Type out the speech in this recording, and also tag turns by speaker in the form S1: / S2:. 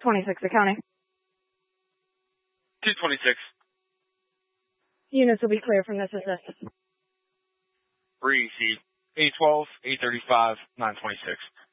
S1: 26 accounting.
S2: 226.
S1: Units will be clear from this assist.
S2: Received. 812, 835, 926.